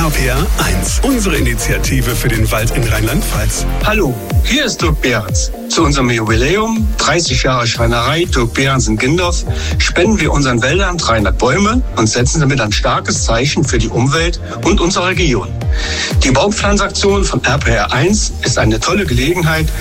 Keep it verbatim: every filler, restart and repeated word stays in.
R P R eins, unsere Initiative für den Wald in Rheinland-Pfalz. Hallo, hier ist Dirk Behrens. Zu unserem Jubiläum, dreißig Jahre Schreinerei Dirk Behrens in Gindorf, spenden wir unseren Wäldern dreihundert Bäume und setzen damit ein starkes Zeichen für die Umwelt und unsere Region. Die Baumpflanzaktion von R P R eins ist eine tolle Gelegenheit,